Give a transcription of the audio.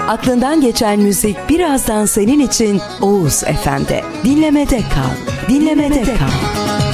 Aklından geçen müzik birazdan senin için Oğuz FM'de. Dinlemede kal. Dinlemede kal.